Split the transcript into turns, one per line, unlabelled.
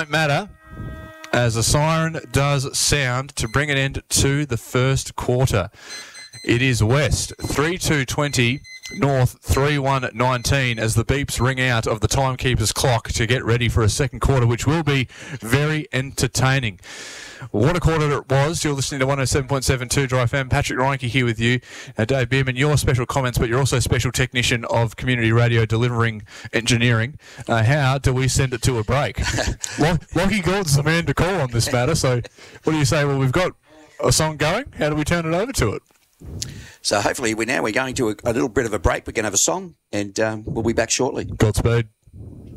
Matter as a siren does sound to bring an end to the first quarter. It is West 3-2-20, North 3-1-19 as the beeps ring out of the timekeeper's clock to get ready for a second quarter, which will be very entertaining. What a quarter it was. You're listening to 107.72 Dry FM. Patrick Reinke here with you. Dave Bierman, your special comments, but you're also a special technician of community radio delivering engineering. How do we send it to a break? Lockie Gordon's the man to call on this matter. So what do you say? Well, we've got a song going. How do we turn it over to it?
So hopefully we're going to a little bit of a break. We're going to have a song and we'll be back shortly.
Godspeed.